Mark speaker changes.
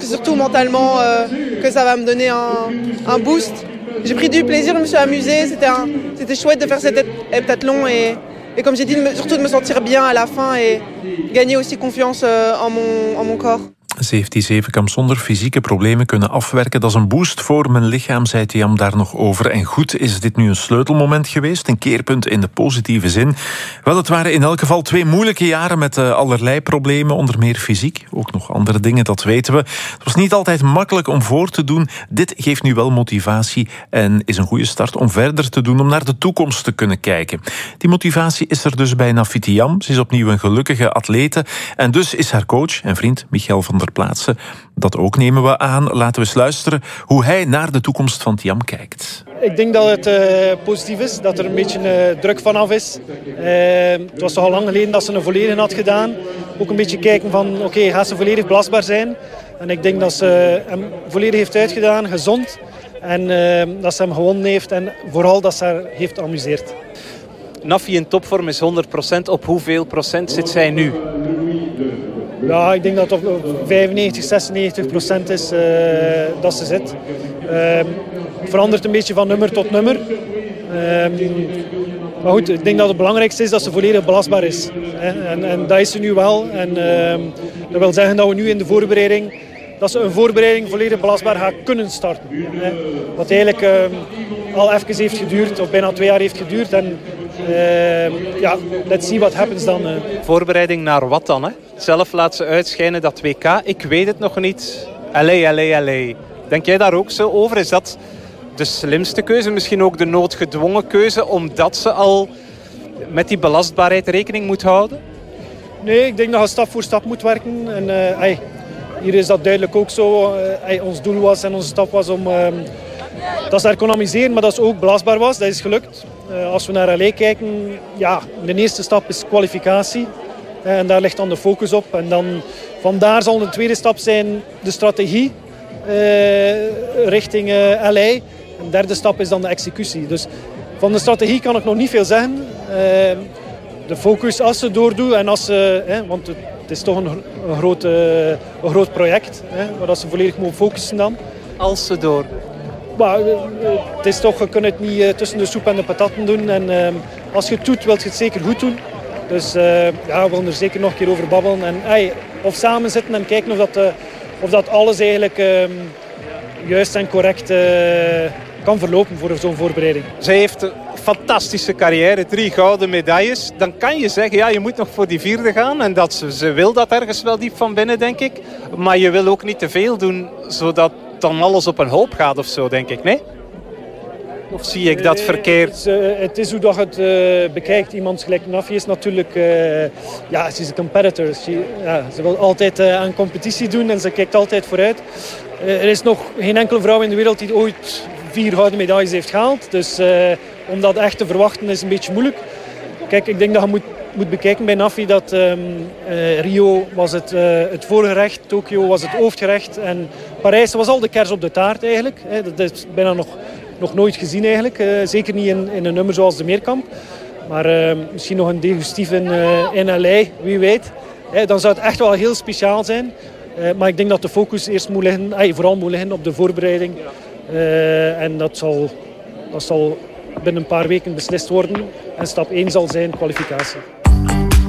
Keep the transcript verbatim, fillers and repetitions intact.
Speaker 1: c'est surtout mentalement euh, que ça va me donner un, un boost. J'ai pris du plaisir, je me suis amusée, c'était, un, c'était chouette de faire cet heptathlon et, et comme j'ai dit, de me, surtout de me sentir bien à la fin et gagner aussi confiance euh, en, mon, en mon corps.
Speaker 2: Ze heeft die zevenkamp zonder fysieke problemen kunnen afwerken. Dat is een boost voor mijn lichaam, zei Thiam daar nog over. En goed, is dit nu een sleutelmoment geweest? Een keerpunt in de positieve zin? Wel, het waren in elk geval twee moeilijke jaren met uh, allerlei problemen, onder meer fysiek. Ook nog andere dingen, dat weten we. Het was niet altijd makkelijk om voor te doen. Dit geeft nu wel motivatie en is een goede start om verder te doen, om naar de toekomst te kunnen kijken. Die motivatie is er dus bij Nafi Thiam. Ze is opnieuw een gelukkige atlete. En dus is haar coach en vriend Michael van der Plaatsen. Dat ook nemen we aan. Laten we eens luisteren hoe hij naar de toekomst van Thiam kijkt.
Speaker 3: Ik denk dat het uh, positief is, dat er een beetje uh, druk vanaf is. Uh, het was toch al lang geleden dat ze een volledige had gedaan. Ook een beetje kijken van, oké, okay, gaat ze volledig belastbaar zijn? En ik denk dat ze hem volledig heeft uitgedaan, gezond. En uh, dat ze hem gewonnen heeft en vooral dat ze haar heeft amuseerd.
Speaker 4: Nafi in topvorm is honderd procent. Op hoeveel procent zit zij nu?
Speaker 3: Ja, ik denk dat het op vijfennegentig, zesennegentig procent is uh, dat ze zit. Uh, het verandert een beetje van nummer tot nummer. Uh, maar goed, ik denk dat het belangrijkste is dat ze volledig belastbaar is. En, en dat is ze nu wel. En uh, dat wil zeggen dat we nu in de voorbereiding, dat ze een voorbereiding volledig belastbaar gaat kunnen starten. Wat eigenlijk uh, al even heeft geduurd, of bijna twee jaar heeft geduurd. En uh, ja, let's see what happens dan. Uh.
Speaker 4: Voorbereiding naar wat dan? Hè? Zelf laat ze uitschijnen dat W K. Ik weet het nog niet. Allee, allee, allee. Denk jij daar ook zo over? Is dat de slimste keuze? Misschien ook de noodgedwongen keuze, omdat ze al met die belastbaarheid rekening moet houden?
Speaker 3: Nee, ik denk dat je stap voor stap moet werken. En, uh, ay, hier is dat duidelijk ook zo. Uh, ay, ons doel was en onze stap was om uh, dat ze daar kon amuseren, maar dat ze ook belastbaar was. Dat is gelukt. Uh, als we naar L A kijken, ja, de eerste stap is kwalificatie. Uh, en daar ligt dan de focus op. En dan vandaar zal de tweede stap zijn de strategie uh, richting uh, L A. En de derde stap is dan de executie. Dus van de strategie kan ik nog niet veel zeggen. Uh, de focus als ze doordoet en als ze, hè, want het, het is toch een, een, groot, uh, een groot project, hè, waar dat ze volledig mogen focussen dan.
Speaker 4: Als ze door.
Speaker 3: Maar, uh, het is toch, je kunt het niet uh, tussen de soep en de patatten doen. En uh, als je het doet, wil je het zeker goed doen. Dus uh, ja, we willen er zeker nog een keer over babbelen. En hey, of samen zitten en kijken of dat, uh, of dat alles eigenlijk uh, juist en correct uh, kan verlopen voor zo'n voorbereiding.
Speaker 4: Zij heeft een fantastische carrière, drie gouden medailles. Dan kan je zeggen, ja, je moet nog voor die vierde gaan. En dat ze, ze wil dat ergens wel diep van binnen, denk ik. Maar je wil ook niet te veel doen, zodat dan alles op een hoop gaat of zo, denk ik, nee? Of zie ik dat verkeerd?
Speaker 3: Het is, uh, het is hoe dat je het uh, bekijkt. Iemand gelijk Nafi is natuurlijk... Uh, ja, ze is een competitor. She, ja, ze wil altijd uh, aan competitie doen en ze kijkt altijd vooruit. Uh, er is nog geen enkele vrouw in de wereld die ooit vier gouden medailles heeft gehaald. Dus uh, om dat echt te verwachten is een beetje moeilijk. Kijk, ik denk dat je moet, moet bekijken bij Nafi dat um, uh, Rio was het, uh, het voorgerecht, Tokio was het hoofdgerecht en Parijs was al de kers op de taart eigenlijk. Hè. Dat is bijna nog... Nog nooit gezien eigenlijk. Uh, zeker niet in, in een nummer zoals de Meerkamp. Maar uh, misschien nog een degustief in, uh, in L A, wie weet. Uh, dan zou het echt wel heel speciaal zijn. Uh, maar ik denk dat de focus eerst moet liggen, uh, vooral moet liggen op de voorbereiding. Uh, en dat zal, dat zal binnen een paar weken beslist worden. En stap één zal zijn kwalificatie.